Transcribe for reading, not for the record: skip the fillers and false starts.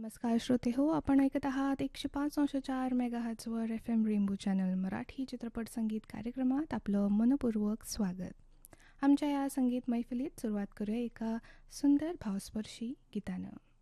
नमस्कार श्रोते हो, आपण ऐकत आहात 105.4 मेगाहर्ट्झवर FM रेनबो चॅनल मराठी चित्रपट संगीत कार्यक्रमात आपलं मनपूर्वक स्वागत. आमच्या या संगीत मैफिलीत सुरुवात करूया एका सुंदर भावस्पर्शी गीतानं.